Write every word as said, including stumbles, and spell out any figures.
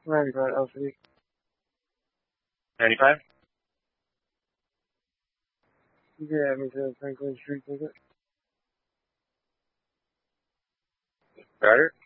ninety-five L C D. ninety-five? Yeah, me too. Franklin Street ticket. Carter?